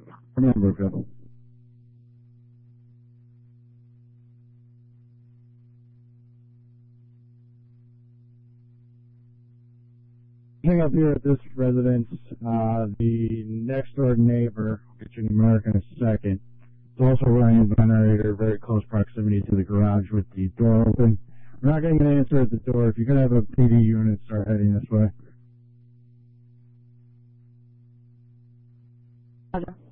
From Brookfield. Hang up here at this residence. The next door neighbor, I'll get you in America in a second, is also running a generator very close proximity to the garage with the door open. We're not getting an answer at the door. If you're going to have a PD unit, start heading this way. Roger.